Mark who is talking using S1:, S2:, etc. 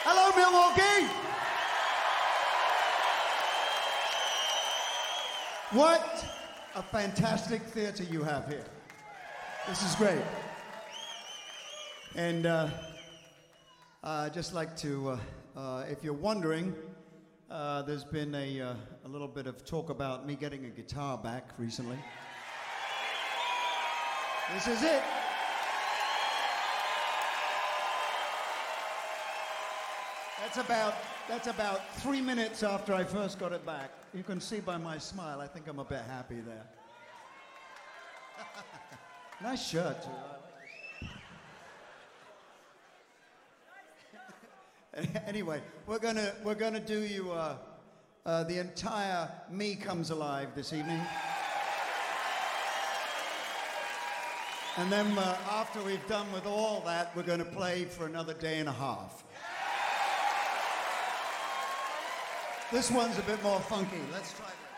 S1: Hello, Milwaukee! What a fantastic theater you have here. This is great. And I'd just like to, if you're wondering, there's been a little bit of talk about me getting a guitar back recently. This is it. That's about 3 minutes after I first got it back. You can see by my smile, I think I'm a bit happy there. Nice shirt, too. Anyway, we're gonna do you the entire Me Comes Alive this evening. And then after we've done with all that, we're gonna play for another day and a half. This one's a bit more funky. Let's try that.